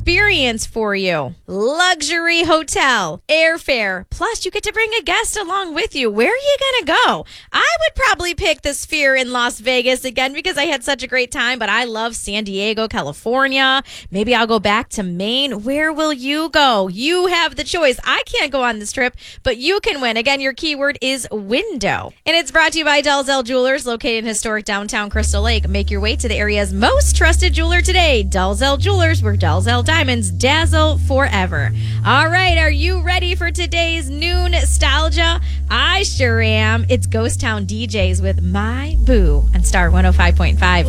experience for you. Luxury hotel, airfare, plus you get to bring a guest along with you. Where are you going to go? I would probably pick the Sphere in Las Vegas again because I had such a great time, but I love San Diego, California. Maybe I'll go back to Maine. Where will you go? You have the choice. I can't go on this trip, but you can win. Again, your keyword is window. And it's brought to you by Dalzell Jewelers, located in historic downtown Crystal Lake. Make your way to the area's most trusted jeweler today. Dalzell Jewelers, where Dalzell diamonds dazzle forever. All right, are you ready for today's new nostalgia? I sure am. It's Ghost Town DJs with My Boo on Star 105.5.